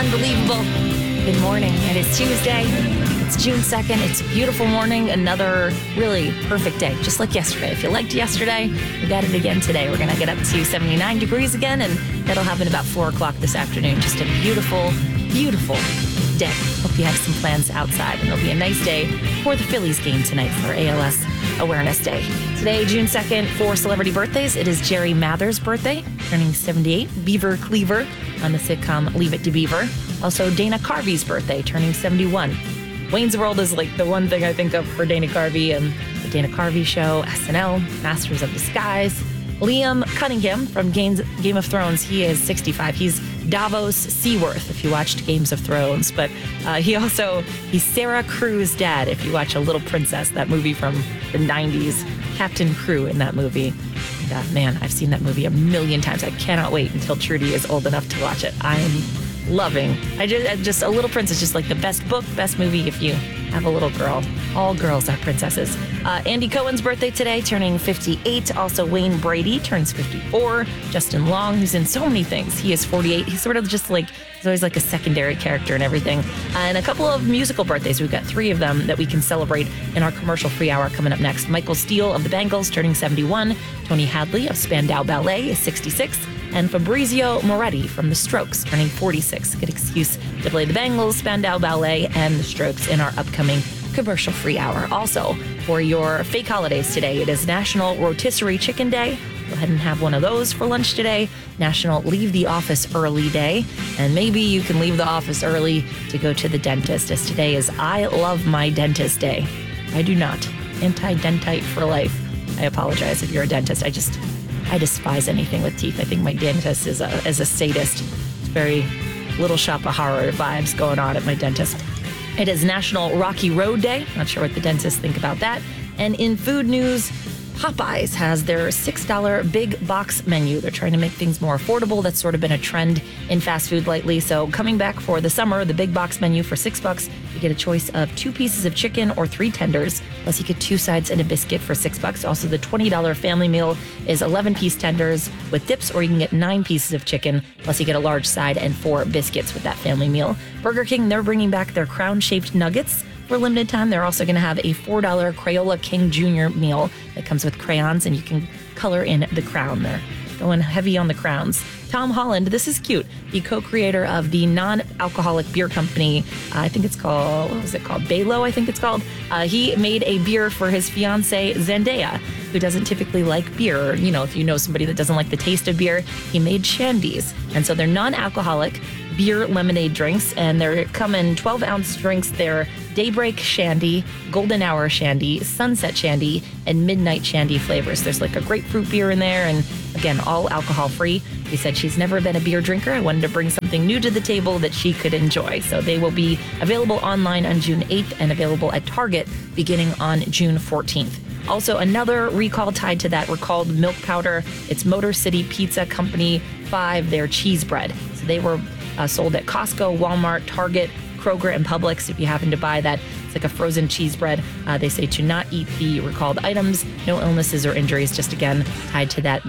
unbelievable. Good morning. It is Tuesday. It's June 2nd. It's a beautiful morning. Another really perfect day, just like yesterday. If you liked yesterday, we got it again today. We're going to get up to 79 degrees again, and that'll happen about 4 o'clock this afternoon. Just a beautiful, beautiful day. Hope you have some plans outside, and it'll be a nice day for the Phillies game tonight for ALS Awareness Day. Today, June 2nd, for celebrity birthdays, it is Jerry Mather's birthday, turning 78. Beaver Cleaver on the sitcom Leave It to Beaver. Also, Dana Carvey's birthday, turning 71. Wayne's World is like the one thing I think of for Dana Carvey, and the Dana Carvey Show, SNL, Masters of Disguise. Liam Cunningham from Game of Thrones, he is 65. He's Davos Seaworth, if you watched Games of Thrones. But he's Sarah Crew's dad, if you watch A Little Princess, that movie from the 90s. Captain Crew in that movie. And, man, I've seen that movie a million times. I cannot wait until Trudy is old enough to watch it. I am loving. Just A Little Princess, just like the best book, best movie if you have a little girl. All girls are princesses. Andy Cohen's birthday today, turning 58. Also, Wayne Brady turns 54. Justin Long, who's in so many things. He is 48. He's sort of just like, he's always like a secondary character and everything. And a couple of musical birthdays. We've got 3 of them that we can celebrate in our commercial-free hour coming up next. Michael Steele of the Bangles turning 71. Tony Hadley of Spandau Ballet is 66. And Fabrizio Moretti from The Strokes, turning 46. Good excuse to play the Bangles, Spandau Ballet, and The Strokes in our upcoming commercial-free hour. Also, for your fake holidays today, it is National Rotisserie Chicken Day. Go ahead and have one of those for lunch today. National Leave the Office Early Day. And maybe you can leave the office early to go to the dentist, as today is I Love My Dentist Day. I do not. Anti-dentite for life. I apologize if you're a dentist. I despise anything with teeth. I think my dentist is a sadist. It's very Little Shop of Horror vibes going on at my dentist. It is National Rocky Road Day. Not sure what the dentists think about that. And in food news, Popeyes has their $6 big box menu. They're trying to make things more affordable. That's sort of been a trend in fast food lately. So coming back for the summer, the big box menu for $6, you get a choice of 2 pieces of chicken or 3 tenders. Plus you get 2 sides and a biscuit for $6. Also, the $20 family meal is 11-piece tenders with dips, or you can get 9 pieces of chicken. Plus you get a large side and 4 biscuits with that family meal. Burger King, they're bringing back their crown-shaped nuggets. For a limited time, they're also going to have a $4 Crayola King Jr. meal that comes with crayons, and you can color in the crown. They're going heavy on the crowns. Tom Holland, this is cute, the co-creator of the non-alcoholic beer company, I think it's called, what was it called? Balo, I think it's called. He made a beer for his fiancée, Zendaya, who doesn't typically like beer. You know, if you know somebody that doesn't like the taste of beer, he made shandies. And so they're non-alcoholic beer lemonade drinks, and they come in 12-ounce drinks. They're Daybreak Shandy, Golden Hour Shandy, Sunset Shandy, and Midnight Shandy flavors. There's like a grapefruit beer in there, and again, all alcohol-free. He said she's never been a beer drinker. I wanted to bring something new to the table that she could enjoy. So they will be available online on June 8th and available at Target beginning on June 14th. Also, another recall tied to that recalled milk powder. It's Motor City Pizza Company 5, their cheese bread. So they were sold at Costco, Walmart, Target, Kroger, and Publix. If you happen to buy that, it's like a frozen cheese bread. They say to not eat the recalled items. No illnesses or injuries, just again tied to that